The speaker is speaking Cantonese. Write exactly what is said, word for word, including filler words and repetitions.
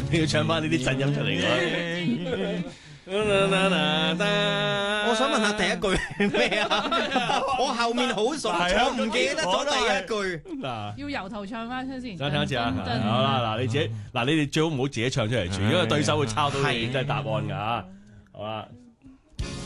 你要唱翻呢啲震音出嚟㗎。 我想問下第一句係咩啊？我後面好熟，我唔記得咗第一句。 嗱， 要由頭唱翻出先。 再聽一次啊！ 噔噔好啦，嗱你自己，嗱你哋最好唔好自己唱出嚟住，因為對手會抄到你真係答案㗎嚇。好啦。